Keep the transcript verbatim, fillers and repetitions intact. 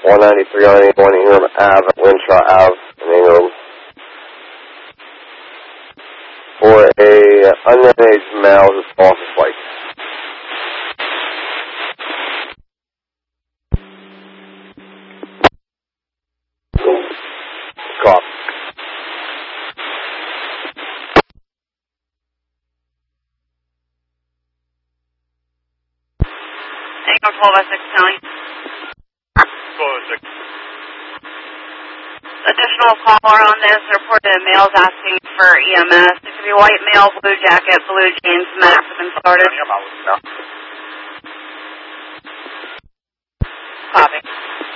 one ninety-three on eighty-one Ingram Ave, Winshaw Ave in Ingram. For a unknown age male who's lost his life. Cop. Ingram twelve by six County. twelve by six. Additional caller on this reported a male's asking for E M S. It could be white male, blue jacket, blue jeans, medics have been started. Yeah, I'm out with you now. Copy.